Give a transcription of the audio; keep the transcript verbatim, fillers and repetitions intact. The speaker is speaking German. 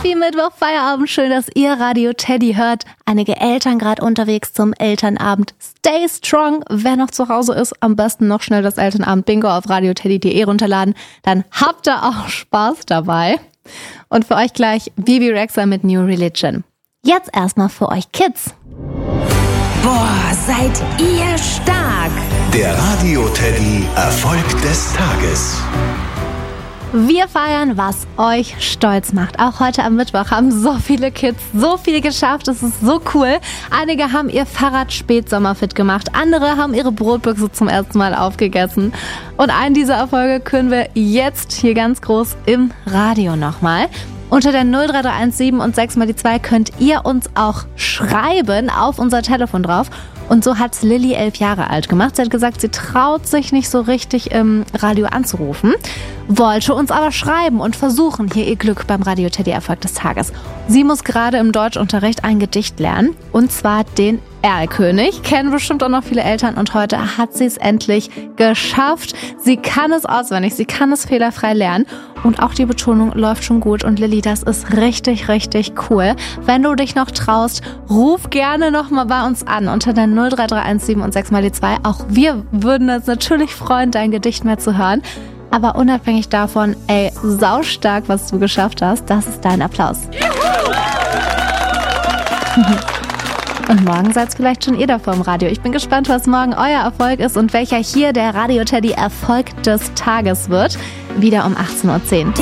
Happy Mittwoch, Feierabend. Schön, dass ihr Radio Teddy hört. Einige Eltern gerade unterwegs zum Elternabend. Stay strong. Wer noch zu Hause ist, am besten noch schnell das Elternabend-Bingo auf radioteddy punkt de runterladen. Dann habt ihr auch Spaß dabei. Und für euch gleich Bibi Rexha mit New Religion. Jetzt erstmal für euch Kids. Boah, seid ihr stark! Der Radio Teddy Erfolg des Tages. Wir feiern, was euch stolz macht. Auch heute am Mittwoch haben so viele Kids so viel geschafft. Es ist so cool. Einige haben ihr Fahrrad spätsommerfit gemacht. Andere haben ihre Brotbüchse zum ersten Mal aufgegessen. Und einen dieser Erfolge können wir jetzt hier ganz groß im Radio nochmal. Unter der null drei drei eins sieben und sechs mal die zwei könnt ihr uns auch schreiben auf unser Telefon drauf. Und so hat's Lilly elf Jahre alt gemacht. Sie hat gesagt, sie traut sich nicht so richtig im Radio anzurufen, wollte uns aber schreiben und versuchen hier ihr Glück beim Radio Teddy Erfolg des Tages. Sie muss gerade im Deutschunterricht ein Gedicht lernen, und zwar den Erlkönig. Kennen bestimmt auch noch viele Eltern, und heute hat sie es endlich geschafft. Sie kann es auswendig, sie kann es fehlerfrei lernen, und auch die Betonung läuft schon gut. Und Lilly, das ist richtig, richtig cool. Wenn du dich noch traust, ruf gerne nochmal bei uns an unter der null drei drei eins sieben und sechs mal die zwei. Auch wir würden uns natürlich freuen, dein Gedicht mehr zu hören. Aber unabhängig davon, ey, saustark, was du geschafft hast. Das ist dein Applaus. Und morgen seid vielleicht schon ihr da vor dem Radio. Ich bin gespannt, was morgen euer Erfolg ist und welcher hier der Radio Teddy Erfolg des Tages wird. Wieder um achtzehn Uhr zehn.